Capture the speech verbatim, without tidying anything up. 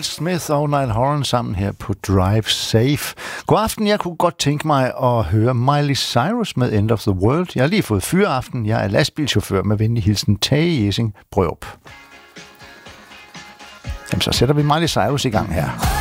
Smith og Niall Horan sammen her på Drive Safe. God aften, jeg kunne godt tænke mig at høre Miley Cyrus med End of the World. Jeg har lige fået fyreaften. Jeg er lastbilchauffør med venlig hilsen Tage Jesing Brørup. Jamen, så sætter vi Miley Cyrus i gang her.